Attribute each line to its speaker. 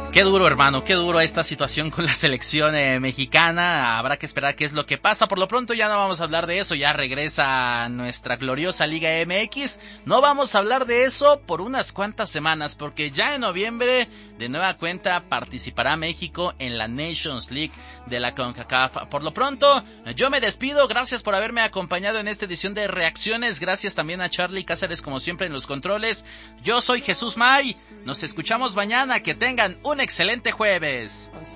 Speaker 1: Qué duro, hermano, qué duro esta situación con la selección mexicana. Habrá que esperar qué es lo que pasa. Por lo pronto ya no vamos a hablar de eso. Ya regresa nuestra gloriosa Liga MX. No vamos a hablar de eso por unas cuantas semanas, porque ya en noviembre de nueva cuenta participará México en la Nations League de la CONCACAF. Por lo pronto, yo me despido. Gracias por haberme acompañado en esta edición de Reacciones. Gracias también a Charlie Cáceres, como siempre, en los controles. Yo soy Jesús May. Nos escuchamos mañana. Que tengan un excelente jueves.